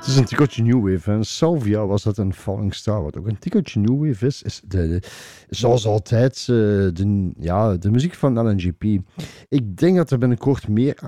is een tikkeltje New Wave. En Salvia was dat een Falling Star. Wat ook een tikkeltje New Wave is zoals altijd de muziek van LNGP. Ik denk dat er binnenkort meer